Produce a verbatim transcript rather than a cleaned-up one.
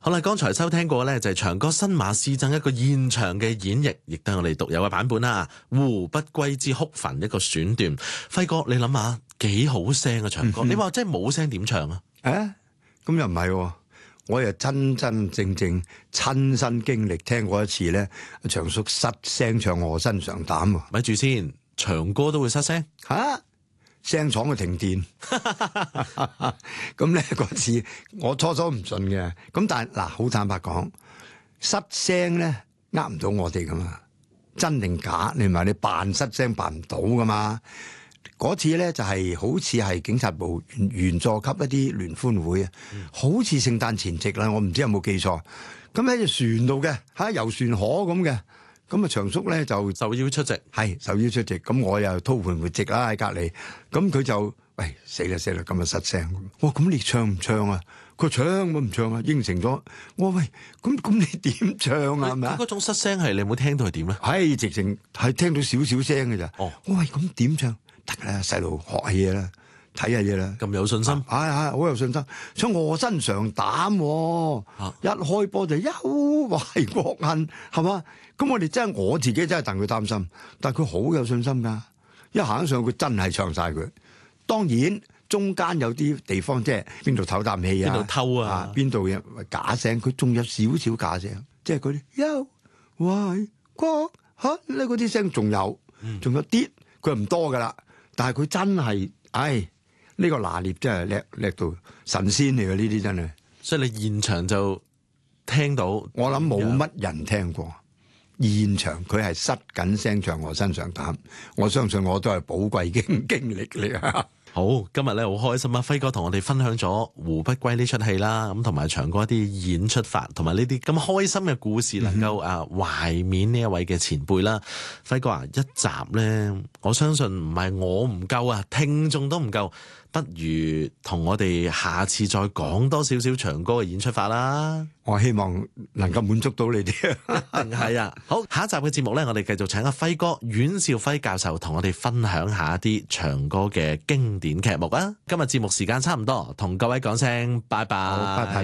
好啦，剛才收聽過咧就係長歌新馬師曾一個現場嘅演繹，亦都係我哋獨有嘅版本啦。胡不歸之哭墳一個選段，輝哥你諗下幾好聲啊長歌，嗯、你話真係冇聲點唱啊？ 誒、啊，咁又唔係、啊，我又真真正正親身經歷聽過一次咧，長叔失聲唱臥薪嘗膽。 咪住先，長歌都會失聲吓？啊聲廠嘅停電，咁咧嗰次我初初唔信嘅，咁但係嗱好坦白講，失聲咧呃唔到我哋噶嘛，真定假？你唔係你扮失聲扮唔到噶嘛？嗰次咧就係、是、好似係警察部員員佐級一啲聯歡會啊，嗯、好似聖誕前夕啦，我唔知有冇記錯。咁喺隻船度嘅嚇遊船河咁嘅。咁啊，長叔咧就受邀出席， 係受邀出席。咁我又掏盤活席啦喺隔離。咁佢就喂死啦死啦，今日失聲。哇！咁你唱唔唱啊？佢唱我唔唱啊，應承咗。我話喂，咁咁你點唱啊？係咪啊？ 嗰種失聲係你有冇聽到係點咧？ 係直情係聽到少少聲嘅咋。 哦， 我喂咁點唱？得啦，細路學下嘢啦，睇下嘢啦。 咁有信心？ 係係好有信心。唱臥薪嘗膽，啊、一開波就憂懷國恨，係嘛？咁我哋真係我自己真係戥佢擔心，但係佢好有信心㗎。一行上佢真係唱晒佢。當然中間有啲地方即係邊度唞啖氣啊， 邊度偷啊， 邊度有假聲，佢仲有少少假聲，即係嗰啲憂懷國恨咧嗰啲聲仲有，仲有啲佢唔多㗎啦。但係佢真係，唉，呢、呢個拿捏真係叻叻到神仙嚟㗎，呢啲真係。 所以你現場就聽到， 我諗冇乜人聽過。現場佢係失緊聲唱臥薪嘗膽，我相信我都係寶貴經經歷嚟啊！ 好，今日咧好開心啊！輝哥同我哋分享咗《胡不歸》呢出戲啦，咁同埋長歌一啲演出法，同埋呢啲咁開心嘅故事，能夠啊懷緬呢一位嘅前輩啦。輝哥啊，一集咧，我相信唔係我唔夠啊，聽眾都唔夠。不如同我哋下次再講多少少長歌嘅演出法啦。 我希望能夠滿足到你哋。 定係啊！好，下一集嘅節目咧，我哋繼續請阿輝哥阮兆輝教授同我哋分享下一啲長歌嘅經典劇目啊！今日節目時間差唔多，同各位講聲拜拜。 好，拜拜。